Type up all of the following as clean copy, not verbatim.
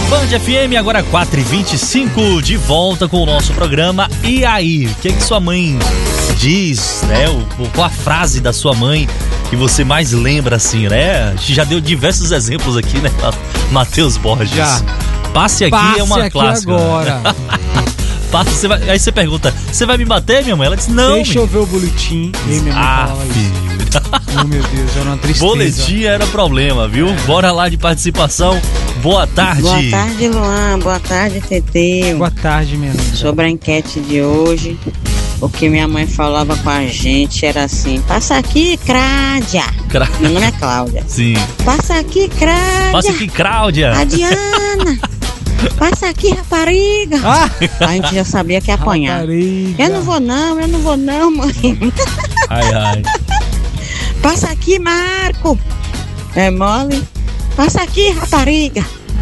Band FM, agora 4h25, de volta com o nosso programa. E aí, o que é que sua mãe diz, né? Qual a frase da sua mãe que você mais lembra, assim, né? A gente já deu diversos exemplos aqui, né, Matheus Borges? Já. Passe aqui é uma aqui clássica. Agora. Aí você pergunta, você vai me bater, minha mãe? Ela diz, não. Deixa eu ver o boletim. E minha mãe falava isso. Oh, meu Deus, era uma tristeza. Boletim era problema, viu? Bora lá de participação. Boa tarde. Boa tarde, Luan. Boa tarde, Teteu. Boa tarde, minha amiga. Sobre a enquete de hoje, o que minha mãe falava com a gente era assim: passa aqui, Cláudia. Meu nome é Cláudia. Sim. Passa aqui, Cláudia. Passa aqui, Cláudia. A Diana. Passa aqui, rapariga. A gente já sabia que ia apanhar. Rapariga. Eu não vou não, mãe. Ai, ai. Passa aqui, Marco. É mole? Passa aqui, rapariga.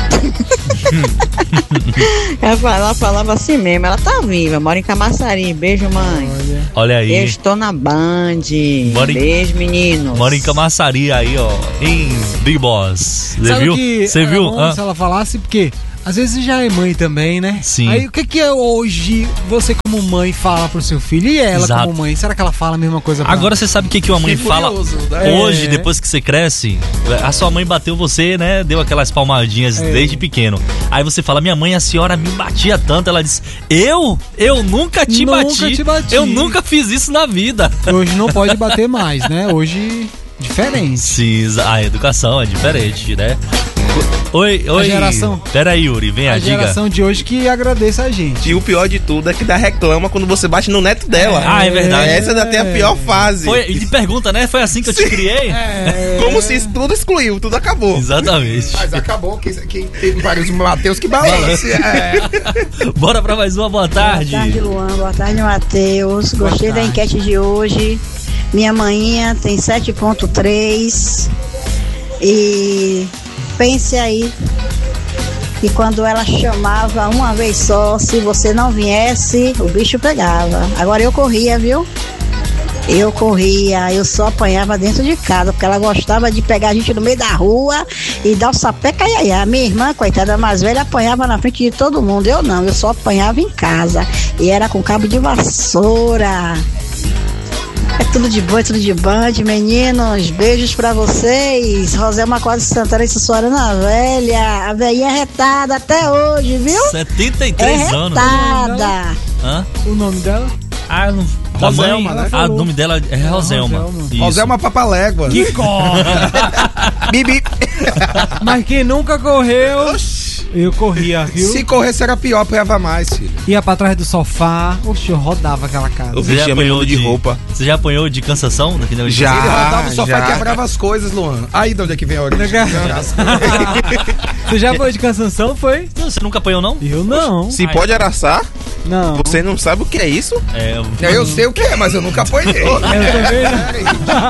Ela falava assim mesmo. Ela tá viva, mora em Camaçari. Beijo, mãe. Olha aí. Eu estou na Band. Beijo, meninos. Mora em Camaçari aí, ó. Em Big Boss. Você viu? Você viu? Se ela falasse, porque às vezes já é mãe também, né? Sim. Aí o que é hoje você como mãe fala pro seu filho? E ela Exato. como mãe? Será que ela fala a mesma coisa pra Agora você sabe o que uma mãe fala hoje, depois que você cresce? A sua mãe bateu você, né? Deu aquelas palmadinhas desde pequeno. Aí você fala, minha mãe, a senhora me batia tanto. Ela diz, eu nunca te bati. Eu nunca fiz isso na vida. Hoje não pode bater mais, né? Hoje, diferente. Sim, a educação é diferente, né? Oi. A geração. Pera aí, Yuri, vem a diga. A geração de hoje que agradeça a gente. E o pior de tudo é que dá reclama quando você bate no neto dela. É verdade. Essa ainda tem a pior fase. E te pergunta, né? Foi assim que eu te criei? Como se isso tudo excluiu, tudo acabou. Exatamente. Mas acabou, que teve vários Matheus que balance. Bora pra mais uma, boa tarde. Boa tarde, Luan. Boa tarde, Matheus. Gostei da enquete de hoje. Minha maninha tem 7.3 e pense aí que quando ela chamava uma vez só, se você não viesse, o bicho pegava. Agora eu corria, viu? Eu só apanhava dentro de casa, porque ela gostava de pegar a gente no meio da rua e dar o sapé caiaiá. Minha irmã, coitada mais velha, apanhava na frente de todo mundo. Eu não, eu só apanhava em casa. E era com cabo de vassoura. É tudo de boa, é tudo de Band, meninos. Beijos pra vocês. Roselma Quadros Santana e Sussuarana Velha. A velhinha é retada até hoje, viu? 73 anos. Retada. O nome dela? Roselma, né? O nome dela é Roselma. Roselma Papalégua. Que corre. Bibi. Mas quem nunca correu... Eu corria, viu? Se corresse era pior, apanhava mais, filho. Ia pra trás do sofá. Oxe, eu rodava aquela casa. Eu vestia meio de roupa. Você já apanhou de cansação? Já. Ele rodava o sofá e quebrava as coisas, Luan. Aí de onde é que vem a origem? Você já foi de cansação, foi? Não, você nunca apanhou, não? Eu não. Se pode araçar? Não. Você não sabe o que é isso? Eu sei o que é, mas eu nunca apanhei. Eu também.